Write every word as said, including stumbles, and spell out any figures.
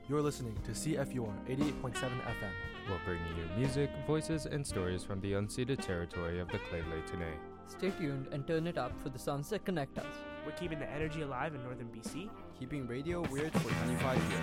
You're listening to C F U R eighty-eight point seven F M. We're bringing you music, voices, and stories from the unceded territory of the Lheidli T'enneh. Stay tuned and turn it up for the songs that connect us. We're keeping the energy alive in northern B C. Keeping radio weird for twenty-five years.